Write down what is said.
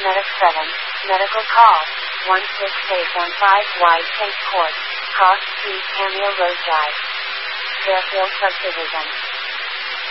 Medic 7, medical call, 16815 Wide St. Court, Cross Street, Cameo Road Drive. Fairfield Subdivision.